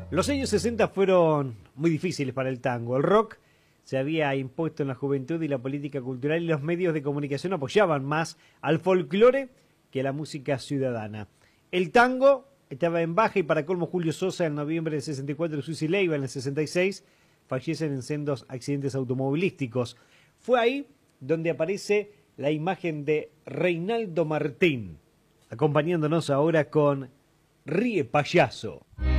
Los años 60 fueron muy difíciles para el tango. El rock se había impuesto en la juventud y la política cultural, y los medios de comunicación apoyaban más al folclore que a la música ciudadana. El tango estaba en baja y, para colmo, Julio Sosa en noviembre del 64 y Susi Leiva en el 66 fallecen en sendos accidentes automovilísticos. Fue ahí donde aparece la imagen de Reinaldo Martín, acompañándonos ahora con Ríe Payaso.